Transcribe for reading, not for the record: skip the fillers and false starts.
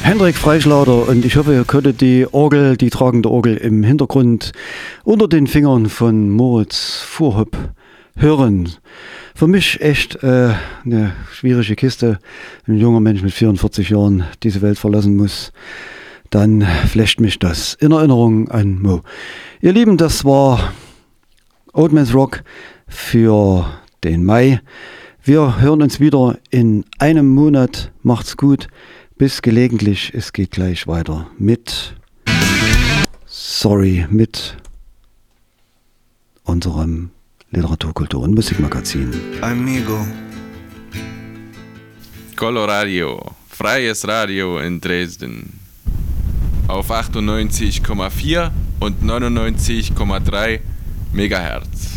Hendrik Freischlader, und ich hoffe, ihr könntet die Orgel, die tragende Orgel im Hintergrund unter den Fingern von Moritz Fuhrhopp hören. Für mich echt eine schwierige Kiste. Ein junger Mensch mit 44 Jahren diese Welt verlassen muss. Dann flasht mich das in Erinnerung an Mo. Ihr Lieben, das war Old Man's Rock für den Mai. Wir hören uns wieder in einem Monat. Macht's gut. Bis gelegentlich. Es geht gleich weiter mit unserem Literatur-, Kultur- und Musikmagazin. Amigo. Coloradio, freies Radio in Dresden. Auf 98,4 und 99,3 Megahertz.